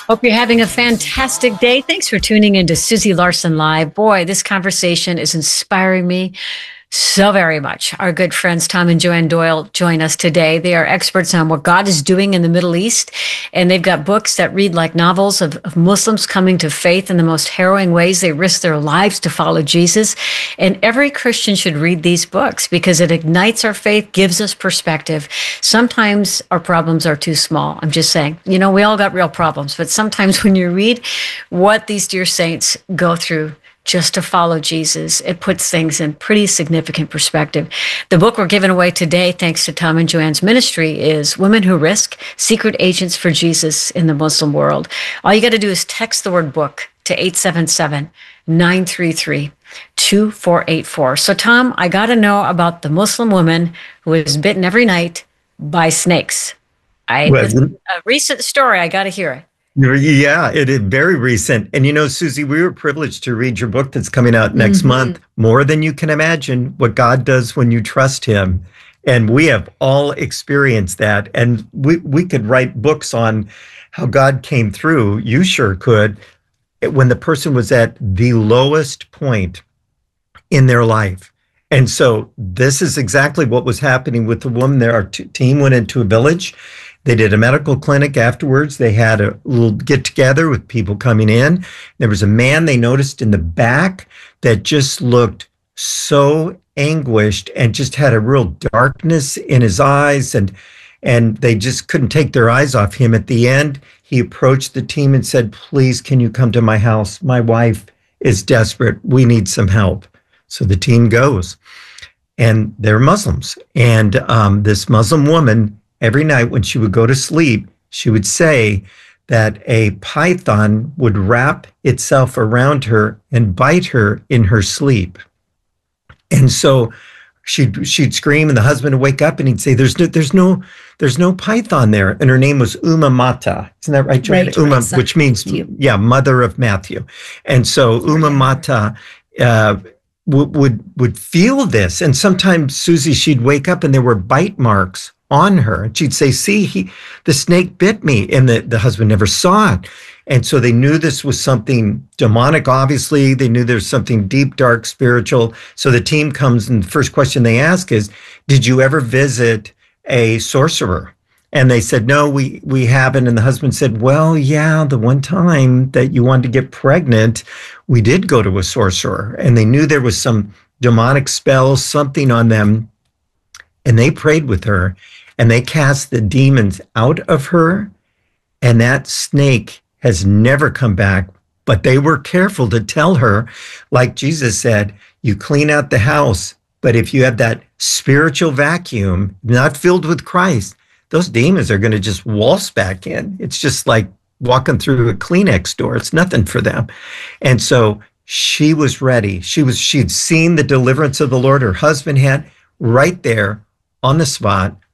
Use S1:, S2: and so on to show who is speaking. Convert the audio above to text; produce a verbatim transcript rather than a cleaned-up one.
S1: Hope you're having a fantastic day. Thanks for tuning in to Susie Larson Live. Boy, this conversation is inspiring me so very much. Our good friends Tom and Joanne Doyle join us today. They are experts on what God is doing in the Middle East, and they've got books that read like novels of, of Muslims coming to faith in the most harrowing ways. They risk their lives to follow Jesus, and every Christian should read these books because it ignites our faith, gives us perspective. Sometimes our problems are too small. I'm just saying, you know, we all got real problems, but sometimes when you read what these dear saints go through just to follow Jesus, it puts things in pretty significant perspective. The book we're giving away today, thanks to Tom and Joanne's ministry, is Women Who Risk, Secret Agents for Jesus in the Muslim World. All you got to do is text the word book to eight seven seven, nine three three, two four eight four. So Tom, I got to know about the Muslim woman who is bitten every night by snakes. I,
S2: well,
S1: this is a recent story. I got to hear it.
S2: Yeah, it is very recent. And you know, Susie, we were privileged to read your book that's coming out next mm-hmm. month, More Than You Can Imagine, What God Does When You Trust Him. And we have all experienced that. And we, we could write books on how God came through. You sure could. When the person was at the lowest point in their life. And so this is exactly what was happening with the woman there. Our t- team went into a village. They did a medical clinic afterwards. They had a little get together with people coming in. There was a man they noticed in the back that just looked so anguished and just had a real darkness in his eyes. And, and they just couldn't take their eyes off him. At the end, he approached the team and said, "Please, can you come to my house? My wife is desperate. We need some help." So the team goes, and they're Muslims. And um, this Muslim woman, every night when she would go to sleep, she would say that a python would wrap itself around her and bite her in her sleep. And so she'd she'd scream, and the husband would wake up, and he'd say, "There's no, there's no, there's no python there." And her name was Umma Mata, isn't that right, Joanna?
S3: Right,
S2: Umma,
S3: right,
S2: which means
S3: Matthew.
S2: yeah, mother of Matthew. And so Umma Mata uh, would would would feel this, and sometimes Susie, she'd wake up and there were bite marks on her, and she'd say, "See, he, the snake bit me," and the, the husband never saw it. And so they knew this was something demonic, obviously. They knew there's something deep, dark, spiritual. So the team comes, and the first question they ask is, "Did you ever visit a sorcerer?" And they said, "No, we, we haven't." And the husband said, "Well, yeah, the one time that you wanted to get pregnant, we did go to a sorcerer." And they knew there was some demonic spell, something on them. And they prayed with her, and they cast the demons out of her, and that snake has never come back. But they were careful to tell her, like Jesus said, you clean out the house, but if you have that spiritual vacuum, not filled with Christ, those demons are going to just waltz back in. It's just like walking through a Kleenex store. It's nothing for them. And so she was ready. She was, she'd seen the deliverance of the Lord. Her husband had, right there on the spot.